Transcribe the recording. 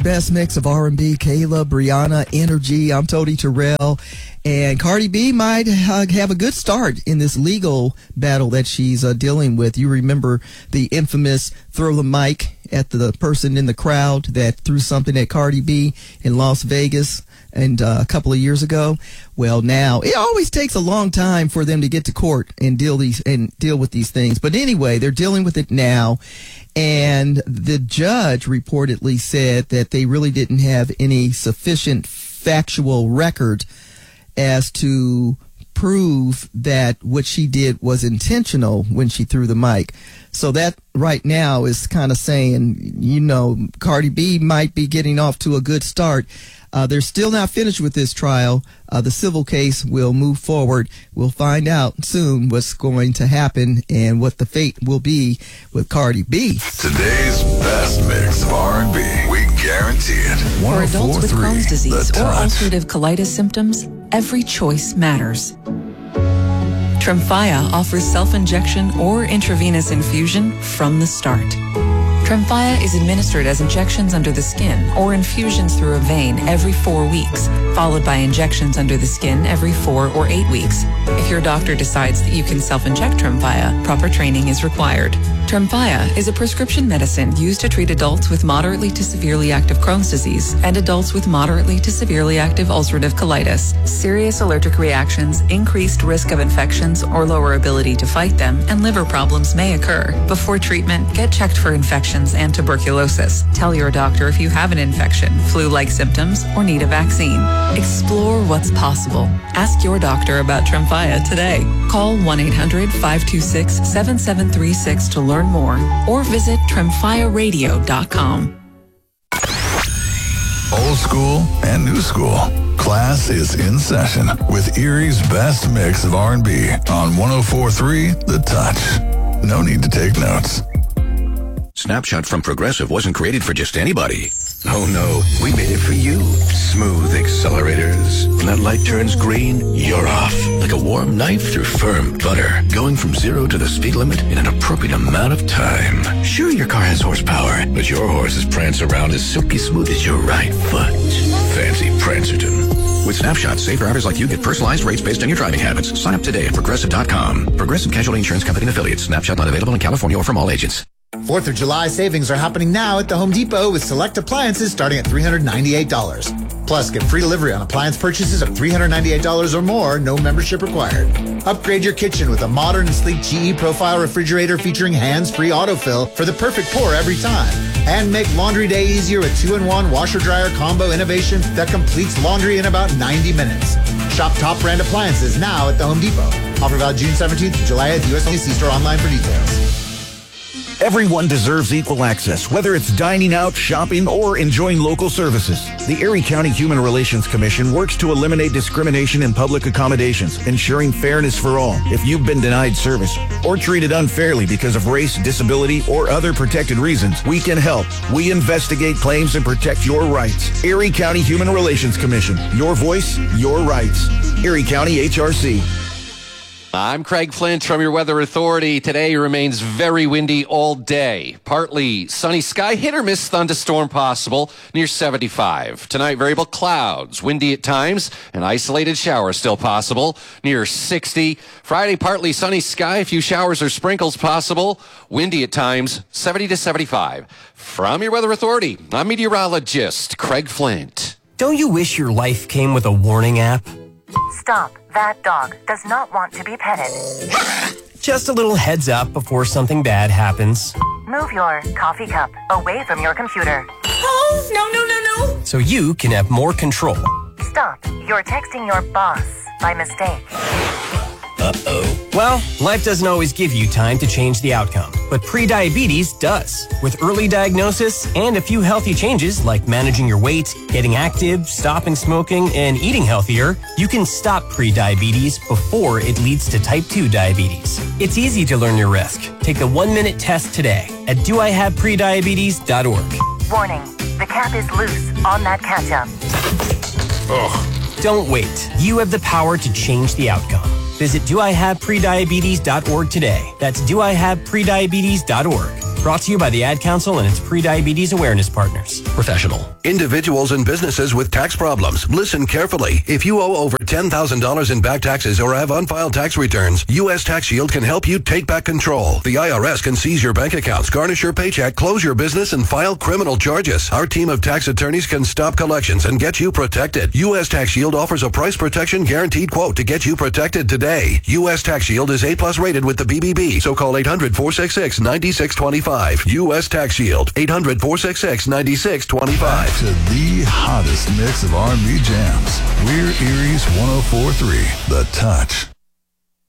Best mix of R&B, Kayla, Brianna, Energy. I'm Tony Terrell. And Cardi B might have a good start in this legal battle that she's dealing with. You remember the infamous throw the mic at the person in the crowd that threw something at Cardi B in Las Vegas and a couple of years ago. Well, now it always takes a long time for them to get to court and deal with these things. But anyway, they're dealing with it now. And the judge reportedly said that they really didn't have any sufficient factual record as to prove that what she did was intentional when she threw the mic. So that right now is kind of saying, Cardi B might be getting off to a good start. They're still not finished with this trial. The civil case will move forward. We'll find out soon what's going to happen and what the fate will be with Cardi B. Today's best mix of R&B. We guarantee it. For adults with Crohn's disease or ulcerative colitis symptoms, every choice matters. Tremfya offers self-injection or intravenous infusion from the start. Tremfya is administered as injections under the skin or infusions through a vein every 4 weeks, followed by injections under the skin every 4 or 8 weeks. If your doctor decides that you can self-inject Tremfya, proper training is required. Tremfya is a prescription medicine used to treat adults with moderately to severely active Crohn's disease and adults with moderately to severely active ulcerative colitis. Serious allergic reactions, increased risk of infections or lower ability to fight them, and liver problems may occur. Before treatment, get checked for infections and tuberculosis. Tell your doctor if you have an infection, flu-like symptoms, or need a vaccine. Explore what's possible. Ask your doctor about Tremfya today. Call 1-800-526-7736 to learn more or visit tremfyaradio.com. Old school and new school. Class is in session with Erie's best mix of R&B on 104.3 The Touch. No need to take notes. Snapshot from Progressive wasn't created for just anybody. Oh no, we made it for you. Smooth accelerators. When that light turns green, you're off. Like a warm knife through firm butter. Going from 0 to the speed limit in an appropriate amount of time. Sure, your car has horsepower, but your horses prance around as silky smooth as your right foot. Fancy Prancerton. With Snapshot, safe drivers like you get personalized rates based on your driving habits. Sign up today at Progressive.com. Progressive Casualty Insurance Company and Affiliates. Snapshot not available in California or from all agents. 4th of July savings are happening now at the Home Depot with select appliances starting at $398. Plus, get free delivery on appliance purchases of $398 or more, no membership required. Upgrade your kitchen with a modern and sleek GE Profile refrigerator featuring hands-free autofill for the perfect pour every time. And make laundry day easier with 2-in-1 washer-dryer combo innovation that completes laundry in about 90 minutes. Shop top brand appliances now at the Home Depot. Offer valid June 17th to July at US only. See store online for details. Everyone deserves equal access, whether it's dining out, shopping, or enjoying local services. The Erie County Human Relations Commission works to eliminate discrimination in public accommodations, ensuring fairness for all. If you've been denied service or treated unfairly because of race, disability, or other protected reasons, we can help. We investigate claims and protect your rights. Erie County Human Relations Commission. Your voice, your rights. Erie County HRC. I'm Craig Flint from your Weather Authority. Today remains very windy all day. Partly sunny sky, hit or miss thunderstorm possible near 75. Tonight, variable clouds, windy at times, an isolated shower still possible near 60. Friday, partly sunny sky, a few showers or sprinkles possible, windy at times, 70 to 75. From your Weather Authority, I'm meteorologist Craig Flint. Don't you wish your life came with a warning app? Stop. That dog does not want to be petted. Just a little heads up before something bad happens. Move your coffee cup away from your computer. Oh, no. So you can have more control. Stop. You're texting your boss by mistake. Uh-oh. Well, life doesn't always give you time to change the outcome, but prediabetes does. With early diagnosis and a few healthy changes like managing your weight, getting active, stopping smoking, and eating healthier, you can stop prediabetes before it leads to type 2 diabetes. It's easy to learn your risk. Take the 1-minute test today at doihaveprediabetes.org. Warning, the cap is loose on that ketchup. Ugh. Don't wait. You have the power to change the outcome. Visit doihaveprediabetes.org today. That's doihaveprediabetes.org. Brought to you by the Ad Council and its pre-diabetes awareness partners. Professional. Individuals and businesses with tax problems. Listen carefully. If you owe over $10,000 in back taxes or have unfiled tax returns, U.S. Tax Shield can help you take back control. The IRS can seize your bank accounts, garnish your paycheck, close your business, and file criminal charges. Our team of tax attorneys can stop collections and get you protected. U.S. Tax Shield offers a price protection guaranteed quote to get you protected today. U.S. Tax Shield is A+ rated with the BBB, so call 800-466-9625. U.S. Tax Shield, 800-466-9625. Back to the hottest mix of R&B jams. We're Erie's 104.3, The Touch.